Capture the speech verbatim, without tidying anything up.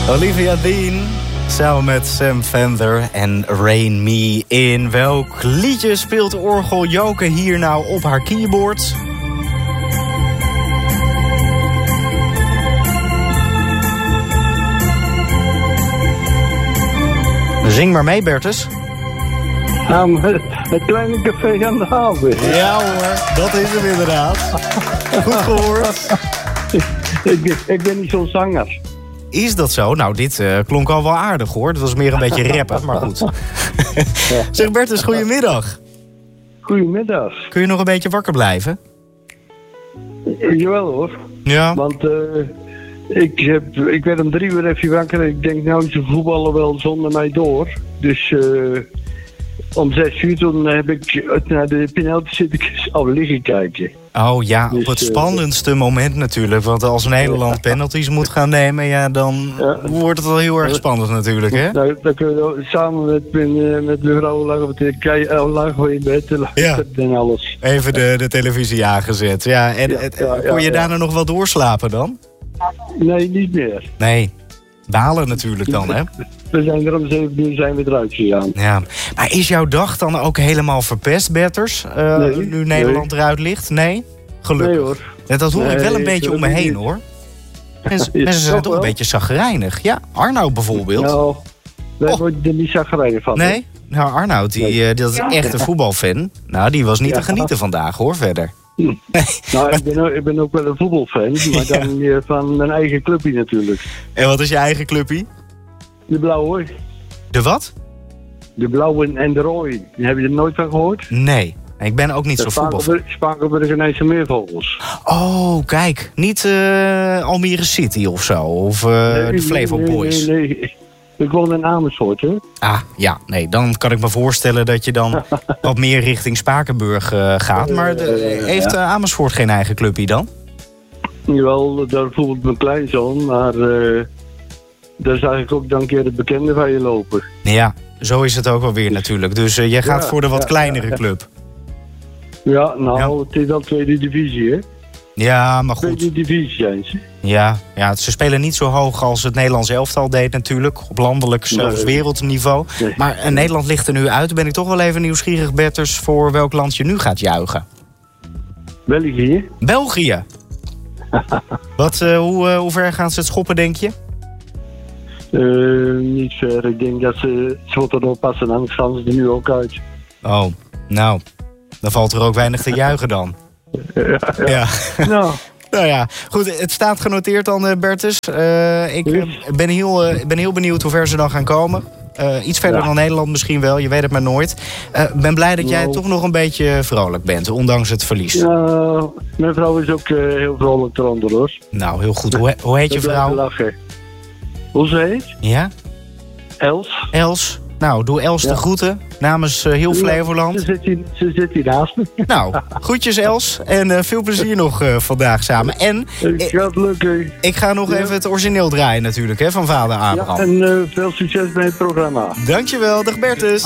Olivia Dean samen met Sam Fender en Rain Me In. Welk liedje speelt orgel Joke hier nou op haar keyboard? Zing maar mee, Bertus. Nou, het, het kleine café aan de haven. Ja hoor, dat is hem inderdaad. Goed gehoord. ik, ik ben niet zo'n zanger. Is dat zo? Nou, dit uh, klonk al wel aardig hoor. Het was meer een beetje rappen, maar goed. Zeg Bertus, goedemiddag. Goedemiddag. Kun je nog een beetje wakker blijven? Jawel hoor. Ja. Want uh, ik, heb, ik werd om drie uur even wakker en ik denk nou, ze voetballen wel zonder mij door. Dus uh, om zes uur toen heb ik naar de penalty zit ik al liggen kijken. Oh ja, dus, op het spannendste uh, moment natuurlijk. Want als Nederland penalties moet gaan nemen, ja, dan ja. wordt het wel heel erg spannend natuurlijk, hè? Nou, dan kun je samen met, met, met mevrouw lachen op de lachen in bed ja. en alles. Even de, de televisie aangezet. Ja, en ja, het, ja, kon je ja, daarna ja. nog wel doorslapen dan? Nee, niet meer. Nee, balen natuurlijk dan, hè? We zijn er om zeven uur zijn we eruit gegaan. Ja, maar is jouw dag dan ook helemaal verpest, Bertus? Uh, nee, nu Nederland nee. eruit ligt? Nee? Gelukkig. Nee hoor. Ja, dat hoor nee, ik wel een beetje om me heen niet. hoor. Mensen, mensen zijn toch wel? een beetje chagrijnig. Ja, Arnoud bijvoorbeeld. Nou, wij oh. worden er niet chagrijnig van. Nee? Hè? Nou, Arnoud, die, nee. uh, dat is echt een voetbalfan. Nou, die was niet ja. te genieten vandaag hoor, verder. Hm. Nee. Nou, ik ben, ook, ik ben ook wel een voetbalfan, maar ja. dan uh, van mijn eigen clubje natuurlijk. En wat is je eigen clubje? De Blauwe. De wat? De Blauwe en de Rode. Heb je er nooit van gehoord? Nee, ik ben ook niet de zo voetbalfan. Spakenburg en IJsselmeervogels. Oh, kijk. Niet uh, Almere City of zo? Of uh, nee, de Flevo nee, Boys? Nee, nee. Ik woon in Amersfoort, hè? Ah, ja. Nee, dan kan ik me voorstellen dat je dan wat meer richting Spakenburg uh, gaat. Maar de, heeft uh, Amersfoort geen eigen clubje dan? Jawel, daar voelt mijn kleinzoon, maar uh, daar zag ik ook dan een keer de bekende van je lopen. Ja, zo is het ook wel weer natuurlijk. Dus uh, jij gaat ja, voor de wat ja, kleinere ja, club. Ja, nou, ja. het is al tweede divisie, hè? Ja, maar goed. Tweede divisie zijn ze. Ja, ja, ze spelen niet zo hoog als het Nederlands elftal deed natuurlijk. Op landelijk, zelfs nee. wereldniveau. Nee. Maar uh, Nederland ligt er nu uit. Ben ik toch wel even nieuwsgierig, Bertus, voor welk land je nu gaat juichen? België. België? Wat, uh, hoe, uh, hoe ver gaan ze het schoppen, denk je? Uh, niet ver. Ik denk dat ze, ze moeten erop passen. Anders gaan ze er nu ook uit. Oh, nou. Dan valt er ook weinig te juichen dan. Ja. ja. ja. Nou. Nou ja, goed, het staat genoteerd dan, uh, Bertus. Uh, ik uh, ben, heel, uh, ben heel benieuwd hoe ver ze dan gaan komen. Uh, iets verder ja. dan Nederland misschien wel, je weet het maar nooit. Ik uh, ben blij dat jij nou. toch nog een beetje vrolijk bent, ondanks het verlies. Ja, mijn vrouw is ook uh, heel vrolijk eronder, hoor. Nou, heel goed. Hoe, hoe heet je vrouw? Lachen. Hoe ze heet? Ja? Els. Els. Nou, doe Els ja. de groeten namens uh, heel Flevoland. Ze zit, hier, ze zit hier naast me. Nou, groetjes Els en uh, veel plezier nog uh, vandaag samen. En ik, ga het lukken. ik ga nog ja. even het origineel draaien natuurlijk, hè, van vader Abraham. Ja, en uh, veel succes bij het programma. Dankjewel, dag Bertus.